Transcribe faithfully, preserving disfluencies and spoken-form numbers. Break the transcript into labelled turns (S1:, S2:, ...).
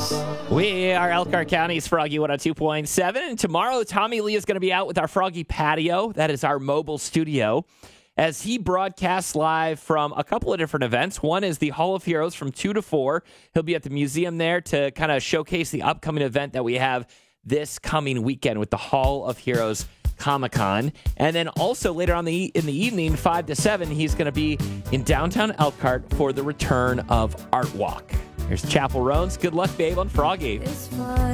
S1: We are Elkhart County's Froggy one oh two point seven. And tomorrow, Tommy Lee is going to be out with our Froggy Patio. That is our mobile studio, as he broadcasts live from a couple of different events. One is the Hall of Heroes from two to four. He'll be at the museum there to kind of showcase the upcoming event that we have this coming weekend with the Hall of Heroes Comic-Con. And then also later on the in the evening, five to seven, he's going to be in downtown Elkhart for the return of Art Walk. Here's Chapel Roans. Good luck, babe, on Froggy.